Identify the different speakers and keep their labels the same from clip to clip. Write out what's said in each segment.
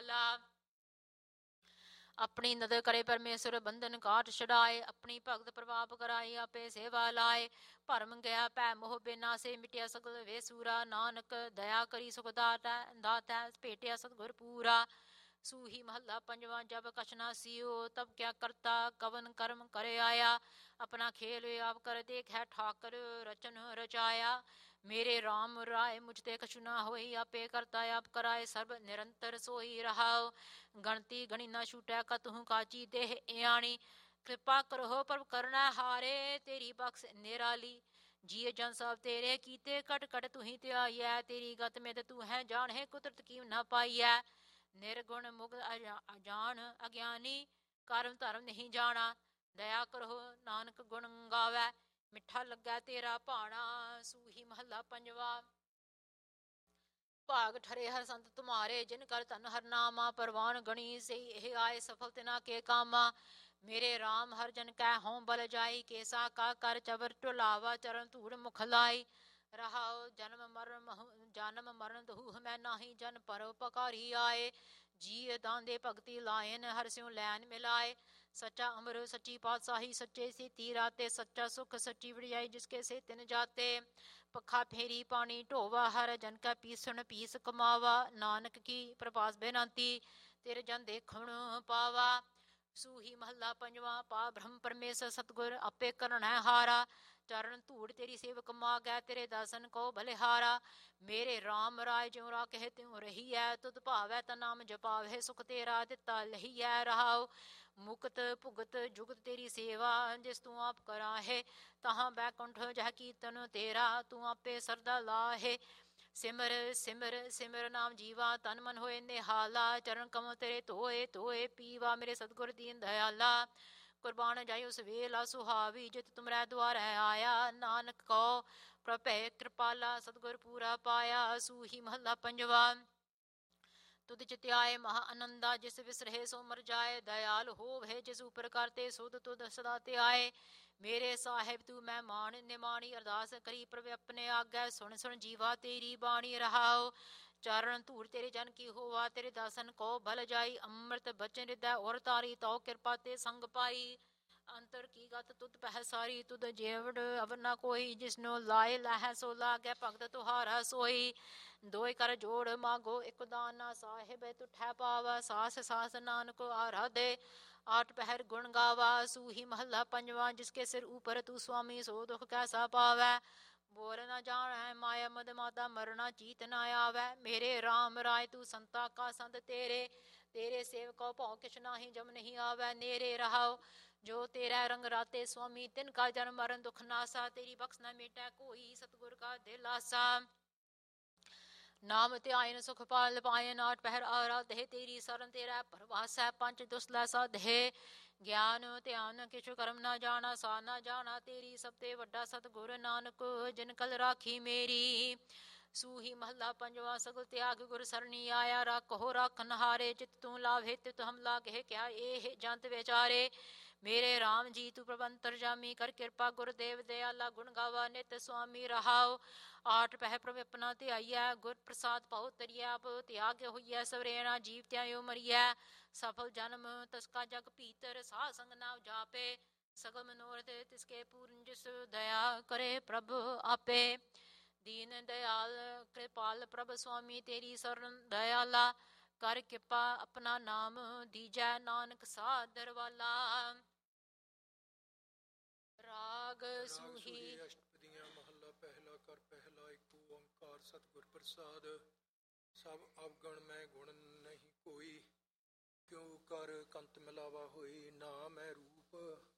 Speaker 1: ਦਇਆਲਾ। ਆਪਣੀ ਨਦਰ ਕਰੇ ਪਰਮੇਸ਼ਰ ਬੰਧਨ ਕਾਟ ਛਡਾਏ। ਆਪਣੀ ਭਗਤ ਪ੍ਰਭਾਪ ਕਰਾਈ ਆਪੇ ਸੇਵਾ ਲਾਏ। ਭਰਮ ਗਿਆ ਭੈ ਮੋਹ ਬੇਨਾਸੇ ਮਿਟਿਆ ਸਗਲ ਵੇ ਸੂਰਾ। ਨਾਨਕ ਦਇਆ ਕਰੀ ਸੁਖ ਦਾਤੈ ਭੇਟਿਆ ਸਤਿਗੁਰ ਪੂਰਾ। ਸੂਹੀ ਮਹੱਲਾ ਪੰਜਵਾਂ। ਜਬ ਕਛ ਨਾ ਸੀਓ ਤਬ ਕਿਆ ਕਰਤਾ ਕਵਨ ਕਰਮ ਕਰੇ ਆਇਆ। ਆਪਣਾ ਖੇਲ ਆਪ ਕਰ ਦੇਖੈ ਠਾਕਰ ਰਚਨ ਰਚਾਇਆ। ਮੇਰੇ ਰਾਮ ਰਾਏ ਮੁਝ ਤੇ ਕਛੁ ਨਾ ਹੋਈ। ਆਪੇ ਕਰਤਾ ਆਪ ਕਰਾਏ ਸਰਬ ਨਿਰੰਤਰ ਸੋਈ ਰਹਾਓ। ਗਣਤੀ ਗਣੀ ਨਾ ਛੂਟੈ ਕਤਹੂ ਕਾਚੀ ਦੇਹ ਇਆਣੀ। ਕਿਰਪਾ ਕਰੋ ਪ੍ਰਭ ਕਰਨਾ ਹਾਰੇ ਤੇਰੀ ਬਖਸ਼ ਨਿਰਾਲੀ। ਜੀਅ ਜਨ ਸਭ ਤੇਰੇ ਕੀਤੇ ਕਟ ਕਟ ਤੂੰ ਹੀ ਧਿਆਈਐ। ਤੇਰੀ ਗਤ ਮੈਂ ਤੇ ਤੂੰ ਹੈ ਜਾਣੇ ਕੁਦਰਤ ਕੀ ਨਾ ਪਾਈਐ। ਨਿਰਗੁਣ ਮੁਗਧ ਅਜਾਨ ਅਗਿਆਨੀ ਕਰਮ ਧਰਮ ਨਹੀਂ ਜਾਣਾ। ਦਇਆ ਕਰੋ ਨਾਨਕ ਗੁਣ ਗਾਵੈ ਮਿੱਠਾ ਲੱਗਾ ਤੇਰਾ ਭਾਣਾ। ਸੂਹੀ ਮਹੱਲਾ ਪੰਜਵਾ। ਭਾਗ ਠਰੇ ਹਰ ਸੰਤ ਤੁਮਾਰੇ ਜਿਨ ਕਰ ਧਨ ਹਰ ਨਾਮਾ। ਪਰਵਾਨ ਗਣੀ ਸਹੀ ਇਹ ਆਏ ਸਫਲ ਤਿਨਾ ਕੇ ਕਾਮਾ। ਮੇਰੇ ਰਾਮ ਹਰ ਜਨ ਕੈ ਹੋਂ ਬਲ ਜਾਈ। ਕੇਸਾ ਕਾ ਕਰ ਚਬਰ ਢੁਲਾਵਾ ਚਰਨ ਧੂੜ ਮੁਖ ਲਾਈ। ਰਹਾਉ ਜਨਮ ਮਰਨ ਦਹੂ ਮੈਂ ਨਾਹੀ ਜਨ ਪਰਉਪਕਾਰੀ ਆਏ। ਜੀ ਦਾਂਦੇ ਭਗਤੀ ਲਾਇਨ ਹਰ ਸਿਉ ਲੈਨ ਮਿਲਾਏ। ਸੱਚਾ ਅਮਰ ਸੱਚੀ ਪਾਤਸ਼ਾਹੀ ਸੱਚੇ ਸੇਤੀ ਰਾਤੇ। ਸੱਚਾ ਸੁਖ ਸੱਚੀ ਵਡਿਆਈ ਜਿਸਕੇ ਸੇ ਤਿਨ ਜਾਤੇ। ਪੱਖਾ ਫੇਰੀ ਪਾਣੀ ਢੋਵਾ ਹਰ ਜਨ ਕੈ ਪੀਸਣ ਪੀਸ ਕਮਾਵਾ। ਨਾਨਕ ਕੀ ਪ੍ਰਭਾਸ ਬੇਨੰਤੀ ਤੇਰੇ ਜਨ ਦੇਖਣ ਪਾਵਾ। ਸੂਹੀ ਮਹੱਲਾ ਪੰਜਵਾਂ। ਪਾ ਬ੍ਰਹਮ ਪਰਮੇਸ਼ਰ ਸਤਿਗੁਰ ਆਪੇ ਕਰਨੈ ਹਾਰਾ। ਚਰਨ ਧੂੜ ਤੇਰੀ ਸੇਵਕ ਮਾਗੈ ਤੇਰੇ ਦਰਸ਼ਨ ਕੋ ਬਲਿਹਾਰਾ। ਮੇਰੇ ਰਾਮ ਰਾਏ ਜਿਉ ਰਾਖੇ ਤਿਉ ਰਹੀਐ। ਤੁਧ ਭਾਵੈ ਤਾ ਨਾਮ ਜਪਾਵੈ ਸੁਖ ਤੇਰਾ ਦਿੱਤਾ ਲਹੀਐ। ਰਹਾਉ ਮੁਕਤ ਭੁਗਤ ਜੁਗਤ ਤੇਰੀ ਸੇਵਾ ਜਿਸ ਤੂੰ ਆਪ ਕਰਾਹੇ। ਤਹਾਂ ਬੈਕੁੰਠ ਜਹ ਕੀਰਤਨ ਤੇਰਾ ਤੂੰ ਆਪੇ ਸਰਦਾ ਲਾਹੇ। ਸਿਮਰ ਸਿਮਰ ਸਿਮਰ ਨਾਮ ਜੀਵਾ ਤਨ ਮਨ ਹੋਏ ਨਿਹਾਲਾ। ਚਰਨ ਕਮਲ ਤੇਰੇ ਧੋਏ ਧੋਏ ਪੀਵਾ ਮੇਰੇ ਸਤਿਗੁਰ ਦੀਨ ਦਇਆਲਾ। ਕੁਰਬਾਨ ਜਾਈ ਉਸ ਵੇਲਾ ਸੁਹਾਵੀ ਜਿਤ ਤੁਮਰੈ ਦੁਆਰੈ ਆਇਆ। ਨਾਨਕ ਕਉ ਪ੍ਰਭੈ ਕਿਰਪਾਲਾ ਸਤਿਗੁਰ ਪੂਰਾ ਪਾਇਆ। ਸੂਹੀ ਮਹੱਲਾ ਪੰਜਵਾ। ਤੁਧ ਚਿਤ ਆਏ ਮਹਾ ਆਨੰਦਾ ਜਿਸ ਵਿਸਰਹਿ ਸੋ ਮਰ ਜਾਏ। ਦਇਆਲ ਹੋਵਹਿ ਜਿਸ ਉਪਰ ਕਰਤੇ ਸੁਧ ਤੁਧ ਸਦਾ ਧਿਆਏ। ਮੇਰੇ ਸਾਹਿਬ ਤੂੰ ਮਹਿਮਾਨ ਨਿਮਾਣੀ ਅਰਦਾਸ ਕਰੀ ਪ੍ਰਭ ਆਪਣੇ ਆਗੈ। ਸੁਣ ਸੁਣ ਜੀਵਾ ਤੇਰੀ ਬਾਣੀ। ਰਹਾਉ ਚਰਨ ਧੂੜ ਤੇਰੇ ਜਨ ਕੀ ਹੋਵਾ ਤੇਰੇ ਦਰਸ਼ਨ ਕੋ ਬਲ ਜਾਈ। ਅੰਮ੍ਰਿਤ ਬਚਨ ਹਿਰਦੈ ਔਰ ਤਾਰੀ ਤਉ ਕਿਰਪਾ ਤੇ ਸੰਗ ਪਾਈ। ਅੰਤਰ ਕੀ ਗਤ ਤੁਧ ਪਹਿ ਸਾਰੀ ਤੁਧ ਜੇਵੜ ਅਵਰ ਨਾ ਕੋਈ। ਜਿਸਨੋ ਲਾਏ ਲਹੈ ਸੋ ਲਾਗੈ ਭਗਤ ਤੁਹਾਰਾ ਸੋਈ। ਦੋਇ ਕਰ ਜੋੜ ਮਾਗੋ ਇਕ ਦਾਨਾ ਸਾਹਿਬ ਤੁਠੈ ਪਾਵਾ। ਸਾਸ ਸਾਸ ਨਾਨਕ ਆਰਾਧੇ ਆਠ ਪਹਿਰ ਗੁਣ ਗਾਵਾ। ਸੂਹੀ ਮਹੱਲਾ ਪੰਜਵਾਂ। ਜਿਸਕੇ ਸਿਰ ਉਪਰ ਤੂੰ ਸੁਆਮੀ ਸੋ ਦੁਖ ਕੈਸਾ ਪਾਵੈ। ਬੋਲ ਨਾ ਜਾਣੈ ਮਾਇਆ ਮਦ ਮਾਤਾ ਮਰਨਾ ਚੀਤ ਨਾ ਆਵੈ। ਮੇਰੇ ਰਾਮ ਰਾਏ ਤੂੰ ਸੰਤਾ ਕਾ ਸੰਤ ਤੇਰੇ। ਤੇਰੇ ਸੇਵਕੋ ਭਉ ਕਿਛ ਨਾਹੀ ਜਮ ਨਹੀਂ ਆਵੈ ਨੇਰੇ। ਰਹਾਉ ਜੋ ਤੇਰਾ ਰੰਗ ਰਾਤੇ ਸੁਆਮੀ ਤਿਨ ਕਾ ਜਨਮ ਮਰਨ ਦੁਖ ਨਾਸਾ। ਤੇਰੀ ਬਖਸ਼ ਨਾ ਮੇਟੈ ਕੋਈ ਸਤਿਗੁਰ ਕਾ ਦਿਲ ਆਸਾ। ਨਾਮ ਧਿਆਇਨ ਸੁਖ ਪਾਲ ਪਾਇਨ ਆਠ ਪਹਿਰ ਆਰਾਧੇ। ਤੇਰੀ ਸਰਨ ਤੇਰਾ ਪਰਵਾਸੈ ਪੰਚ ਦੁਸਲੈ ਸਾਧੇ। ਗਿਆਨ ਧਿਆਨ ਕਿਛੁ ਕਰਮ ਨਾ ਜਾਣਾ ਸਾ ਨਾ ਜਾਣਾ। ਤੇਰੀ ਸਭ ਤੇ ਵੱਡਾ ਸਤਿਗੁਰ ਨਾਨਕ ਜਿਨ ਕਲ ਰਾਖੀ ਮੇਰੀ। ਸੂਹੀ ਮਹੱਲਾ ਪੰਜਵਾਂ। ਸਗਲ ਤਿਆਗ ਗੁਰ ਸਰਣੀ ਆਇਆ। ਰਾਖੋ ਰਾਖਨ ਹਾਰੇ ਜਿਤ ਤੂੰ ਲਾਭੇ ਤਿਤ ਹਮ ਲਾਗਹਿ ਕਿਆ ਇਹ ਜੰਤ ਵਿਚਾਰੇ। ਮੇਰੇ ਰਾਮ ਜੀ ਤੂੰ ਪ੍ਰਭ ਅੰਤਰਜਾਮੀ ਕਰ ਕਿਰਪਾ ਗੁਰਦੇਵ ਦਇਆਲਾ। ਗੁਣ ਗਾਵਾ ਨਿਤ ਸੁਆਮੀ। ਰਹਾਉ ਆਠ ਪਹਿ ਪ੍ਰਭ ਆਪਣਾ ਧਿਆਈਐ। ਗੁਰ ਪ੍ਰਸਾਦ ਪਾਉ ਤਰੀਐ ਆਪ ਤਿਆਗ ਹੋਈਐ ਸਵਰੇਣਾ। ਜੀਵ ਤਿਆਇਓ ਮਰੀਐ ਸਫਲ ਜਨਮ ਤਸਕਾ ਜਗ ਭੀਤਰ। ਸਾਧ ਸੰਗ ਨਾਮ ਜਾਪੇ ਸਗਲ ਮਨੋਰਥ ਤਿਸਕੇ ਪੂਰਨ। ਜਿਸ ਦਇਆ ਕਰੇ ਪ੍ਰਭ ਆਪੇ। ਦੀਨ ਦਇਆਲ ਕਿਰਪਾਲ ਪ੍ਰਭ ਸੁਆਮੀ ਤੇਰੀ ਸਰਨ ਦਇਆਲਾ। ਕਰ ਕਿਰਪਾ ਆਪਣਾ ਨਾਮ ਦੀਜੈ ਨਾਨਕ ਸਾਦਰ ਵਾਲਾ। ਰਾਗ ਸੂਹੀ।
Speaker 2: ਅਸ਼ਟਪਦੀਆਂ ਮਹੱਲਾ ਪਹਿਲਾ। ਕਰ ਪਹਿਲਾ ਏਕ ਓੰਕਾਰ ਸਤਿਗੁਰ ਪ੍ਰਸਾਦ। ਸਭ ਅਵਗਣ ਮੈਂ ਗੁਣ ਨਹੀਂ ਕੋਈ। ਕਿਉ ਕਰ ਕੰਤ ਮਿਲਾਵਾ ਹੋਈ। ਨਾ ਮੈਂ ਰੂਪ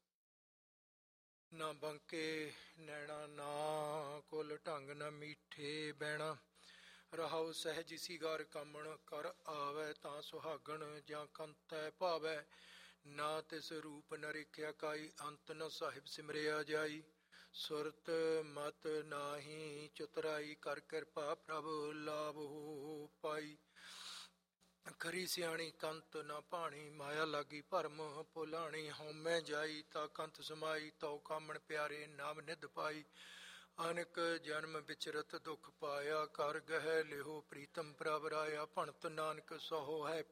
Speaker 2: ਨਾ ਬੰਕੇ ਨੈਣਾ। ਨਾ ਕੁਲ ਢੰਗ ਨਾ ਮੀਠੇ ਬੈਣਾ। ਰਹਾਉ ਸਹਿਜ ਸਿਗਾਰ ਕਾਮਣ ਕਰ ਆਵੈ। ਤਾਂ ਸੁਹਾਗਣ ਜਾਂ ਕੰਤੈ ਭਾਵੈ। ਨਾ ਤਿਸ ਰੂਪ ਨ ਰੇਖਿਆ ਕਾਈ। ਅੰਤ ਨ ਸਾਹਿਬ ਸਿਮਰਿਆ ਜਾਈ। ਸੁਰਤ ਮਤ ਨਾਹੀ ਚਤੁਰਾਈ। ਕਰ ਕਿਰਪਾ ਪ੍ਰਭ ਲਾਭ ਹੋ ਪਾਈ। ਖਰੀ ਸਿਆਣੀ ਕੰਤ ਨਾ ਭਾਣੀ। ਮਾਇਆ ਲਾਗੀ ਭਰਮ ਭੁਲਾਣੀ। ਹਉਮੈ ਜਾਈ ਤਾ ਕੰਤ ਸਮਾਈ। ਤਉ ਕਾਮਣ ਪਿਆਰੇ ਨਾਮ ਨਿਧ ਪਾਈ। ਅਨਕ ਜਨਮ ਵਿਚਰਤ ਦੁਖ ਪਾਇਆ। ਕਰ ਗਹਿ ਲਿਹੋ ਪ੍ਰੀਤਮ ਪ੍ਰਭ ਰਾਇਆ। ਭਣਤ ਨਾਨਕ ਸਹੋ ਹੈ